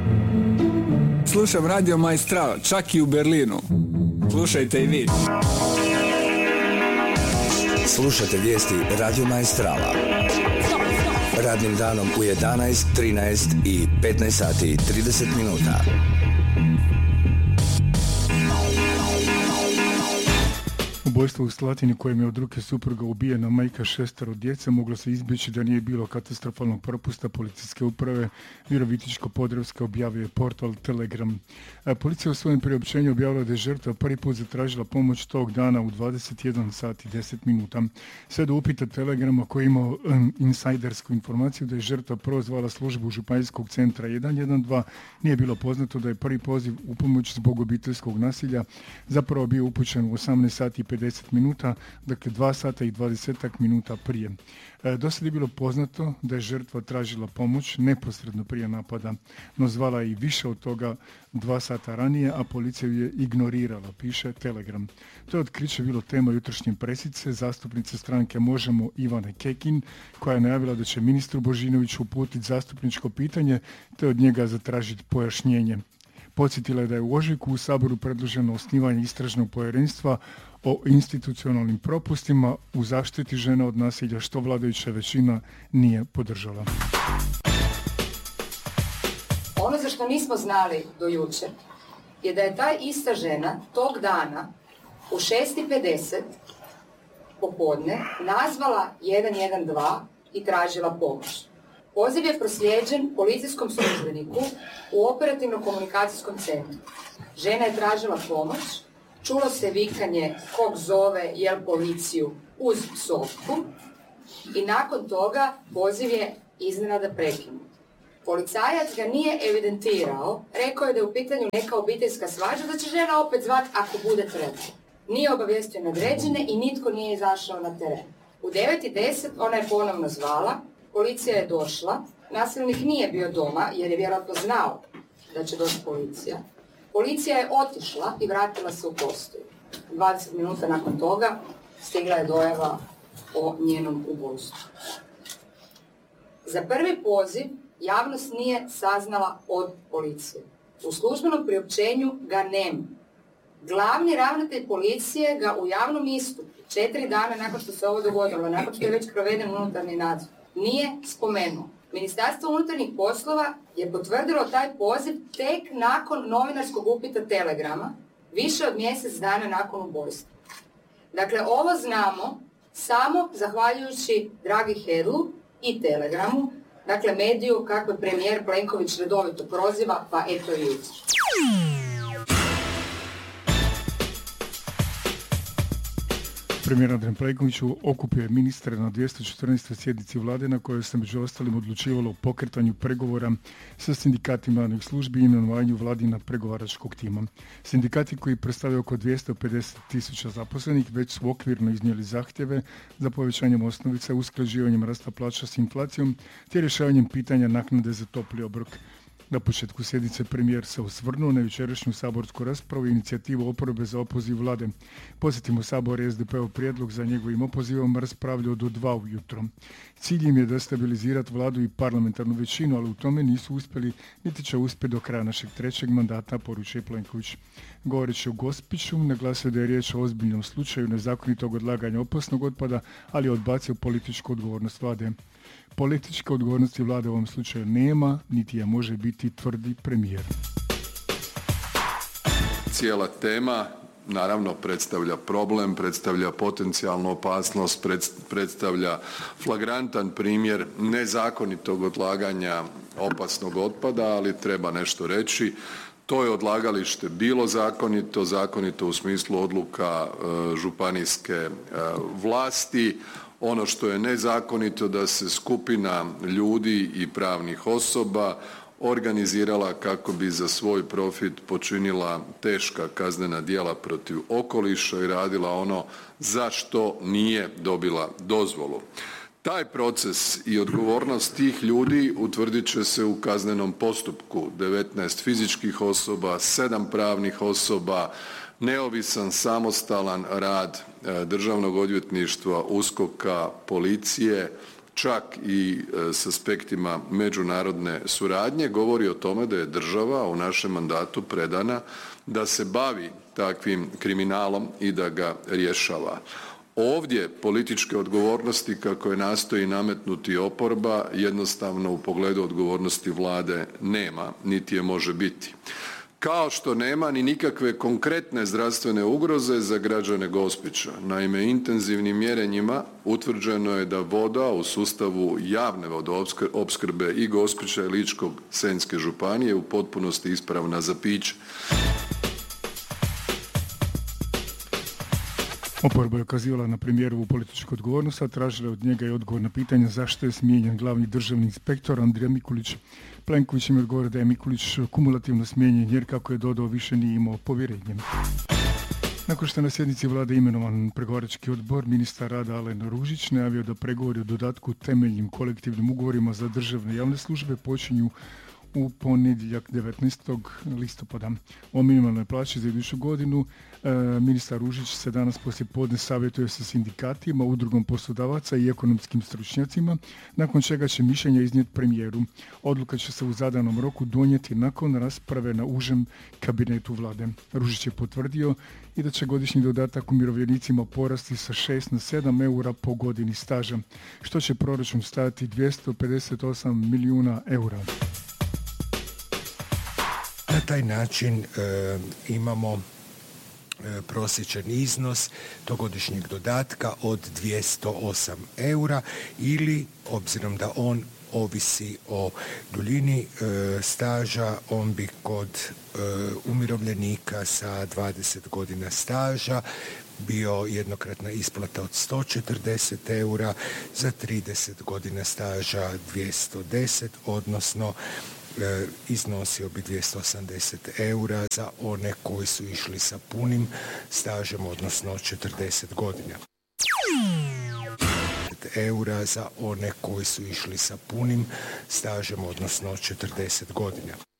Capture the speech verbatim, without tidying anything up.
Slušam Radio Maestral, čak i u Berlinu. Slušajte i vi. Slušajte vijesti Radio Maestrala. Radnim danom u jedanaest, trinaest i petnaest sati i trideset minuta. Ubojstvo u Slatini kojem je od ruke supruga ubijena majka šestero djece moglo se izbjeći da nije bilo katastrofalnog propusta policijske uprave Virovitičko-podravske, objavio je portal Telegram. Policija u svojem priopćenju objavila da je žrtva prvi put zatražila pomoć tog dana u dvadeset jedan sati i deset minuta. Sve do upita Telegrama koji je imao um, insajdersku informaciju da je žrtva prozvala službu županijskog centra jedan jedan dva, nije bilo poznato da je prvi poziv u pomoć zbog obiteljskog nasilja zapravo bio upućen u osamnaest sati i pedeset minuta, dakle dva sata i dvadeset minuta prije. E, do sad je bilo poznato da je žrtva tražila pomoć neposredno prije napada, no zvala je i više od toga dva sata ranije, a policija ju je ignorirala, piše Telegram. To je otkriće bilo tema jutrošnje presice zastupnice stranke Možemo Ivane Kekin, koja je najavila da će ministru Božinoviću uputiti zastupničko pitanje te od njega zatražiti pojašnjenje. Podsjetila je da je u ožujku u Saboru predloženo osnivanje istražnog povjerenstva o institucionalnim propustima u zaštiti žena od nasilja, što vladajuća većina nije podržala. Ono za što nismo znali do jučer je da je ta ista žena tog dana u šest i pedeset popodne nazvala jedan jedan dva i tražila pomoć. Poziv je proslijeđen policijskom službeniku u operativno-komunikacijskom centru. Žena je tražila pomoć, čulo se vikanje kog zove, jel policiju, uz psovku i nakon toga poziv je iznenada prekinut. Policajac ga nije evidentirao, rekao je da je u pitanju neka obiteljska svađa, da će žena opet zvati ako bude trebalo. Nije obavijestio nadređene i nitko nije izašao na teren. U devet i deset ona je ponovno zvala, policija je došla, nasilnik nije bio doma jer je vjerojatno znao da će doći policija. Policija je otišla i vratila se u postaju. dvadeset minuta nakon toga stigla je dojava o njenom ubojstvu. Za prvi poziv javnost nije saznala od policije. U službenom priopćenju ga nema. Glavni ravnatelj policije ga u javnom istupu četiri dana nakon što se ovo dogodilo, nakon što je već proveden unutarnji nadzor, nije spomenuo. Ministarstvo unutarnjih poslova je potvrdilo taj poziv tek nakon novinarskog upita Telegrama, više od mjesec dana nakon ubojstva. Dakle, ovo znamo samo zahvaljujući Dragi Hedlu i Telegramu, dakle mediju kakve premijer Plenković redovito proziva, pa eto i jutro. Premijer Andrej Plenković okupio je ministre na dvjesto četrnaestoj sjednici vlade na kojoj se među ostalim odlučivalo o pokretanju pregovora sa sindikatima javnih službi i imenovanju vladina pregovaračkog tima. Sindikati koji predstavljaju oko dvjesto pedeset tisuća zaposlenih već su okvirno iznijeli zahtjeve za povećanjem osnovice, usklađivanjem rasta plaća s inflacijom te rješavanjem pitanja naknade za topli obrok. Na početku sjednice premijer se osvrnuo na jučerašnju saborsku raspravu i inicijativu oporbe za opoziv vlade. Podsjetimo, Sabor je S D P-ov prijedlog za njegovim opozivom raspravljao do dva ujutro. Cilj im je destabilizirati vladu i parlamentarnu većinu, ali u tome nisu uspjeli niti će uspjeti do kraja našeg trećeg mandata, poručuje Plenković. Govoreći o Gospiću, naglasio da je riječ o ozbiljnom slučaju nezakonitog odlaganja opasnog otpada, ali je odbacio političku odgovornost vlade. Političke odgovornosti vlade u ovom slučaju nema, niti je može biti, tvrdi premijer. Cijela tema naravno predstavlja problem, predstavlja potencijalnu opasnost, predstavlja flagrantan primjer nezakonitog odlaganja opasnog otpada, ali treba nešto reći. To je odlagalište bilo zakonito, zakonito u smislu odluka e, županijske e, vlasti. Ono što je nezakonito da se skupina ljudi i pravnih osoba organizirala kako bi za svoj profit počinila teška kaznena djela protiv okoliša i radila ono za što nije dobila dozvolu. Taj proces i odgovornost tih ljudi utvrdit će se u kaznenom postupku. devetnaest fizičkih osoba, sedam pravnih osoba, neovisan, samostalan rad Državnog odvjetništva, USKOK-a, policije čak i s aspektima međunarodne suradnje, govori o tome da je država u našem mandatu predana da se bavi takvim kriminalom i da ga rješava. Ovdje političke odgovornosti kako je nastoji nametnuti oporba jednostavno u pogledu odgovornosti Vlade nema, niti je može biti. Kao što nema ni nikakve konkretne zdravstvene ugroze za građane Gospića. Naime, intenzivnim mjerenjima utvrđeno je da voda u sustavu javne vodoopskrbe i Gospića i Ličko-senjske županije u potpunosti ispravna za piće. Oporba je ukazivala na premijerovu političku odgovornost, a tražila od njega i odgovor na pitanje zašto je smijenjen glavni državni inspektor Andrija Mikulić. Plenković im odgovor da je Mikulić kumulativno smijenjen jer, kako je dodao, više nije imao povjerenje. Nakon što je na sjednici vlade imenovan pregovarački odbor, ministar rada Alen Ružić najavio da pregovori o dodatku temeljnim kolektivnim ugovorima za državne javne službe počinju u ponedjeljak devetnaestog listopada. O minimalnoj plaći za iduću godinu e, ministar Ružić se danas poslijepodne savjetuje sa sindikatima, udrugom poslodavaca i ekonomskim stručnjacima, nakon čega će mišljenja iznijeti premijeru. Odluka će se u zadanom roku donijeti nakon rasprave na užem kabinetu vlade. Ružić je potvrdio i da će godišnji dodatak umirovljenicima porasti sa šest na sedam eura po godini staža, što će proračun stajati dvjesto pedeset osam milijuna eura. Na taj način e, imamo e, prosječan iznos togodišnjeg dodatka od dvjesto osam eura ili, obzirom da on ovisi o duljini e, staža, on bi kod e, umirovljenika sa dvadeset godina staža bio jednokratna isplata od sto četrdeset eura, za trideset godina staža dvjesto deset, odnosno E, iznosio bi dvjesto osamdeset eura za one koji su išli sa punim stažem, odnosno četrdeset godina. Eura za one koji su išli sa punim stažem, odnosno četrdeset godina.